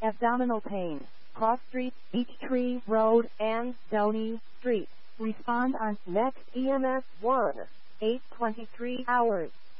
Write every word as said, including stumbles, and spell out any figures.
abdominal pain. Cross Street, Peachtree Road, and Downey Street. Respond on Next E M S one, eight twenty-three hours.